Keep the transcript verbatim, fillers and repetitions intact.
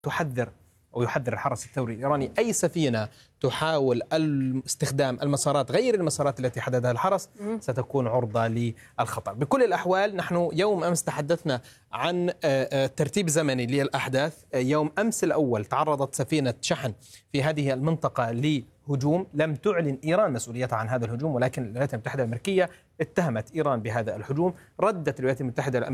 تحذر أو يحذر الحرس الثوري الإيراني أي سفينة تحاول استخدام المسارات غير المسارات التي حددها الحرس ستكون عرضة للخطر. بكل الأحوال نحن يوم أمس تحدثنا عن ترتيب زمني للأحداث. يوم أمس الأول تعرضت سفينة شحن في هذه المنطقة لهجوم، لم تعلن إيران مسؤوليتها عن هذا الهجوم، ولكن الولايات المتحدة الأمريكية اتهمت إيران بهذا الهجوم. ردت الولايات المتحدة